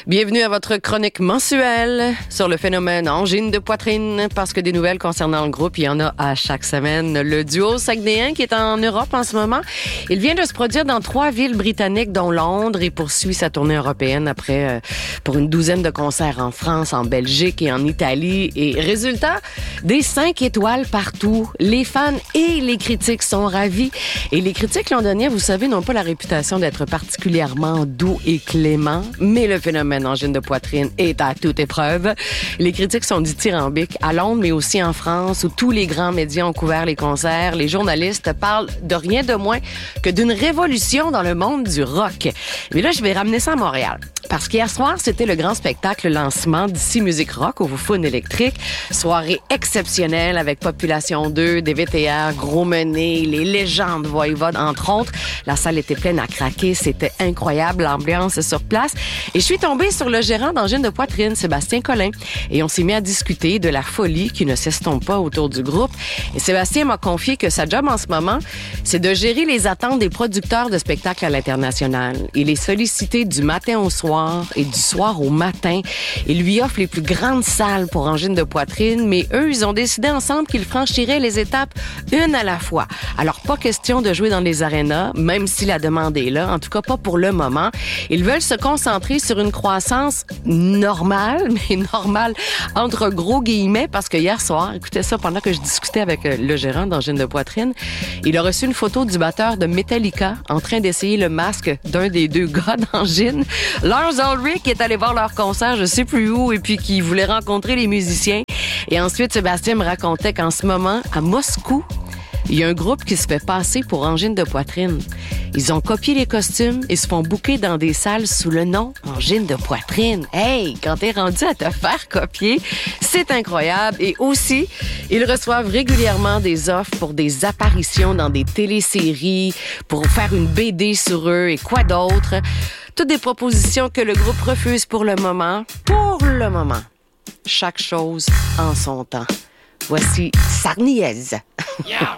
Bienvenue à votre chronique mensuelle sur le phénomène angine de poitrine, parce que des nouvelles concernant le groupe, il y en a à chaque semaine. Le duo saguenéen qui est en Europe en ce moment, il vient de se produire dans 3 villes britanniques, dont Londres, et poursuit sa tournée européenne après pour une douzaine de concerts en France, en Belgique et en Italie. Et résultat, des 5 étoiles partout. Les fans et les critiques sont ravis. Et les critiques londoniens, vous savez, n'ont pas la réputation d'être particulièrement doux et cléments, mais le phénomène angine de poitrine est à toute épreuve. Les critiques sont dithyrambiques à Londres, mais aussi en France, où tous les grands médias ont couvert les concerts. Les journalistes parlent de rien de moins que d'une révolution dans le monde du rock. Mais là, je vais ramener ça à Montréal. Parce qu'hier soir, c'était le grand spectacle lancement d'Ici Musique Rock au Fun électrique. Soirée exceptionnelle avec Population 2, DVTR, Gros Mené, les légendes Voivode, entre autres. La salle était pleine à craquer. C'était incroyable, l'ambiance sur place. Et je suis tombée sur le gérant d'angine de poitrine, Sébastien Collin. Et on s'est mis à discuter de la folie qui ne s'estompe pas autour du groupe. Et Sébastien m'a confié que sa job en ce moment, c'est de gérer les attentes des producteurs de spectacles à l'international. Il est sollicité du matin au soir et du soir au matin. Il lui offre les plus grandes salles pour angine de poitrine, mais eux, ils ont décidé ensemble qu'ils franchiraient les étapes une à la fois. Alors, pas question de jouer dans les arénas, même si la demande est là, en tout cas pas pour le moment. Ils veulent se concentrer sur une croissance normale, mais normale entre gros guillemets, parce que hier soir, écoutez ça, pendant que je discutais avec le gérant d'angine de poitrine, il a reçu une photo du batteur de Metallica en train d'essayer le masque d'un des 2 gars d'angine. Lars Ulrich qui est allé voir leur concert, je sais plus où, et puis qui voulait rencontrer les musiciens. Et ensuite, Sébastien me racontait qu'en ce moment, à Moscou, il y a un groupe qui se fait passer pour angine de poitrine. Ils ont copié les costumes et se font booker dans des salles sous le nom angine de poitrine. Hey, quand t'es rendu à te faire copier, c'est incroyable. Et aussi, ils reçoivent régulièrement des offres pour des apparitions dans des téléséries, pour faire une BD sur eux et quoi d'autre. Toutes des propositions que le groupe refuse pour le moment. Pour le moment. Chaque chose en son temps. Voici Sarniez. Yeah.